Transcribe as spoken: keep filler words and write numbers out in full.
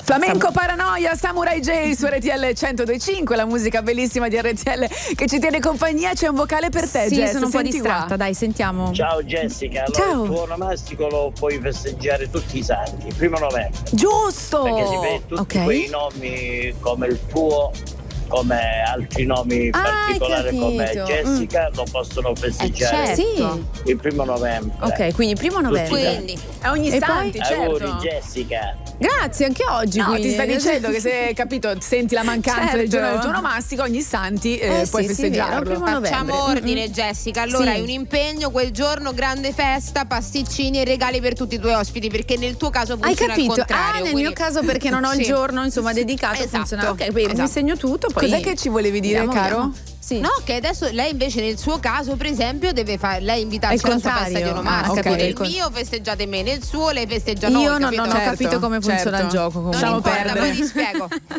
Flamenco Paranoia, Samurai J su R T L centodue e cinque, la musica bellissima di R T L che ci tiene compagnia. C'è un vocale per te, Sì, Jess, sono un po' senti distratta, qua. dai, sentiamo. Ciao Jessica, allora Ciao. il tuo onomastico lo puoi festeggiare tutti i santi, il primo novembre. Giusto! Perché si vede tutti Ok. quei nomi come il tuo, come altri nomi Ah, hai particolari come capito. Jessica, lo possono festeggiare Eh, Sì. il primo novembre. Ok, quindi primo novembre. Quindi È ogni E santi, poi? certo. Auguri Jessica. Grazie, anche oggi. No, quindi. ti sta dicendo che se capito senti la mancanza Certo. del giorno del tuo onomastico, ogni santi eh, Eh, puoi sì, sì, festeggiarlo. vero, primo novembre. facciamo ordine, Mm-mm. Jessica. Allora Sì. hai un impegno quel giorno, grande festa, pasticcini e regali per tutti i tuoi ospiti, perché nel tuo caso Hai funziona capito? al contrario. Ah, nel quindi- mio caso perché non ho il Sì. giorno, insomma, dedicato, Esatto, funziona. Ok, quindi mi esatto. segno tutto, poi Cos'è che ci volevi dire, Vediamo, caro? vediamo. Sì. No, che adesso lei invece nel suo caso, per esempio, deve fare lei invitarci È il alla sua festa di contrario. onomastico. Ah, ok. Nel Il con- mio festeggiate me, nel suo lei festeggia noi, Io non, capito? non ho Certo, capito come funziona certo. il gioco. Non comunque. Lasciamo importa, perdere. poi ti spiego.